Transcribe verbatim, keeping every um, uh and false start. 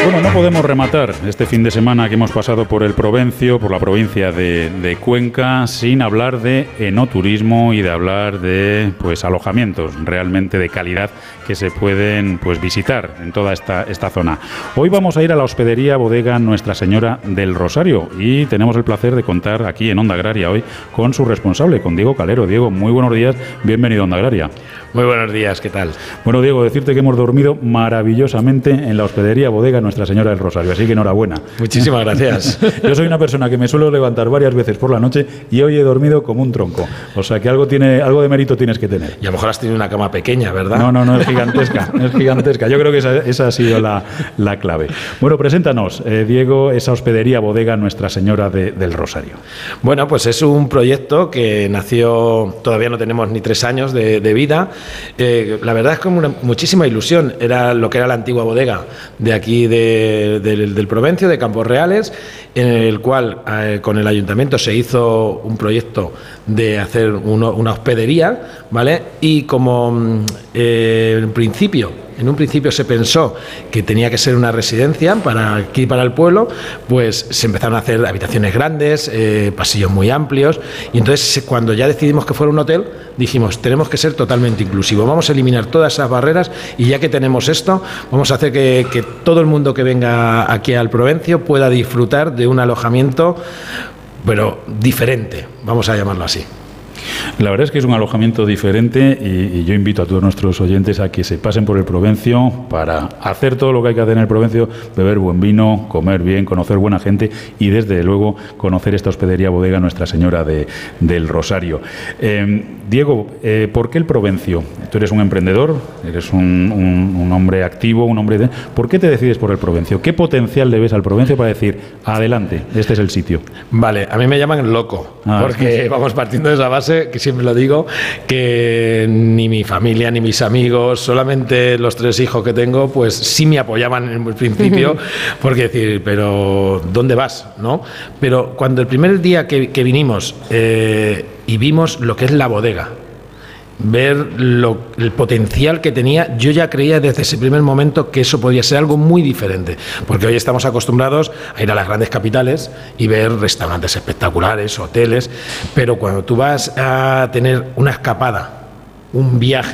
Bueno, no podemos rematar este fin de semana que hemos pasado por el Provencio, por la provincia de, de Cuenca, sin hablar de enoturismo y de hablar de pues alojamientos realmente de calidad que se pueden pues visitar en toda esta, esta zona. Hoy vamos a ir a la hospedería bodega Nuestra Señora del Rosario y tenemos el placer de contar aquí en Onda Agraria hoy con su responsable, con Diego Calero. Diego, muy buenos días, bienvenido a Onda Agraria. Muy buenos días, ¿qué tal? Bueno, Diego, decirte que hemos dormido maravillosamente en la hospedería bodega Nuestra Señora del Rosario, así que enhorabuena. Muchísimas gracias. Yo soy una persona que me suelo levantar varias veces por la noche y hoy he dormido como un tronco, o sea que algo tiene, algo de mérito tienes que tener. Y a lo mejor has tenido una cama pequeña, ¿verdad? No, no, no, es gigantesca, es gigantesca. Yo creo que esa, esa ha sido la, la clave. Bueno, preséntanos, eh, Diego, esa hospedería bodega Nuestra Señora de, del Rosario. Bueno, pues es un proyecto que nació, todavía no tenemos ni tres años de, de vida. Eh, la verdad es que con una, muchísima ilusión. Era lo que era la antigua bodega de aquí de, de, del, del Provencio, de Campos Reales, en el cual eh, con el ayuntamiento se hizo un proyecto de hacer uno, una hospedería, ¿vale? Y como eh, en principio En un principio se pensó que tenía que ser una residencia para aquí, para el pueblo, pues se empezaron a hacer habitaciones grandes, eh, pasillos muy amplios, y entonces cuando ya decidimos que fuera un hotel, dijimos, tenemos que ser totalmente inclusivos, vamos a eliminar todas esas barreras y ya que tenemos esto, vamos a hacer que, que todo el mundo que venga aquí al Provencio pueda disfrutar de un alojamiento, pero diferente, vamos a llamarlo así. La verdad es que es un alojamiento diferente y, y yo invito a todos nuestros oyentes a que se pasen por el Provencio para hacer todo lo que hay que hacer en el Provencio, beber buen vino, comer bien, conocer buena gente y desde luego conocer esta hospedería bodega Nuestra Señora de, del Rosario. Eh, Diego, eh, ¿por qué el Provencio? Tú eres un emprendedor, eres un, un, un hombre activo, un hombre de... ¿Por qué te decides por el Provencio? ¿Qué potencial le ves al Provencio para decir, adelante, este es el sitio? Vale, a mí me llaman loco, ah, porque sí. Vamos partiendo de esa base que siempre lo digo, que ni mi familia ni mis amigos, solamente los tres hijos que tengo, pues sí me apoyaban en el principio, porque decir, pero ¿dónde vas? ¿No? Pero cuando el primer día que, que vinimos eh, y vimos lo que es la bodega, ver lo, el potencial que tenía, yo ya creía desde ese primer momento que eso podía ser algo muy diferente, porque hoy estamos acostumbrados a ir a las grandes capitales y ver restaurantes espectaculares, hoteles, pero cuando tú vas a tener una escapada, un viaje